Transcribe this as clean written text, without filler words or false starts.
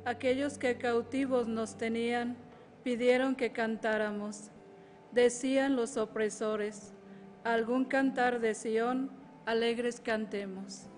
Aquellos que cautivos nos tenían pidieron que cantáramos. Decían los opresores: algún cantar de Sión, alegres cantemos.